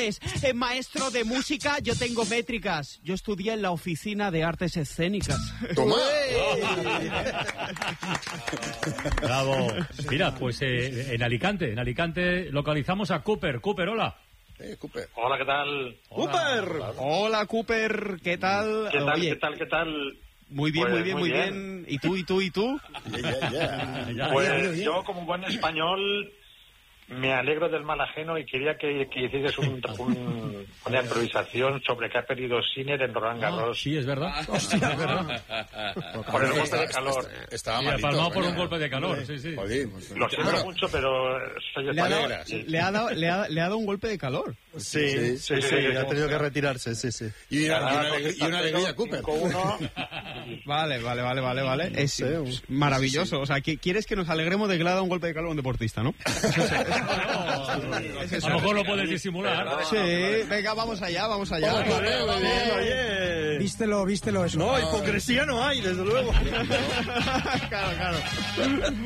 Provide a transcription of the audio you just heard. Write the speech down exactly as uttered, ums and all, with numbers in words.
Morales, eh, maestro de música, yo tengo métricas. Yo estudié en la Oficina de Artes Escénicas. ¡Toma! Bravo. Mira, pues eh, en Alicante, en Alicante localizamos a Cooper. Cooper, hola. Eh, Cooper. Hola, ¿qué tal? ¡Cooper! Hola, Hola Cooper, ¿qué tal? ¿Qué tal, Oye, qué tal, qué tal? Muy bien, Pues muy bien, muy muy bien. ¿Y tú, y tú, y tú? Yeah, yeah, yeah. Pues yo, como buen español, me alegro del mal ajeno y quería que, que hicieses un, un, una improvisación sobre qué ha perdido Sinner en Roland Garros. Sí, es verdad. Hostia, es verdad. Por el golpe de calor. Estaba Sí, malito. palmado por coño. un golpe de calor, sí, sí. Joder, pues, Lo siento bueno, mucho, pero soy Le ha, dado, español. Sí. le, ha dado, le, ha, le ha dado un golpe de calor. Sí, Sí, sí, sí, sí, sí, ha sí. tenido que retirarse, sí, sí. Y una, y una Nada, alegría, y una alegría, Cooper. cinco uno. Vale, vale, vale, vale, vale. Es sé, es maravilloso. O sea, que- ¿quieres que nos alegremos de que le ha dado un golpe de calor a un deportista, no? A lo mejor lo puedes disimular. Sí, venga, vamos allá, vamos allá. Oye, oye. Vístelo, vístelo eso. No, hipocresía no hay, desde luego. Claro, claro.